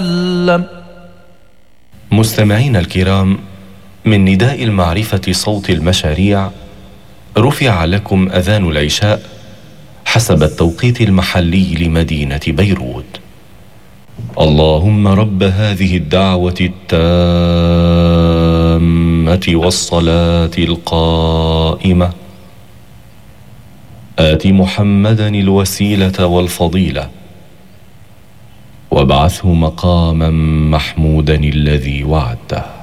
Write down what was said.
وسلم. مستمعين الكرام، من نداء المعرفة صوت المشاريع رفع لكم أذان العشاء حسب التوقيت المحلي لمدينة بيروت. اللهم رب هذه الدعوة التامة والصلاة القائمة آت محمدا الوسيلة والفضيلة وابعثه مقاما محمودا الذي وعدته.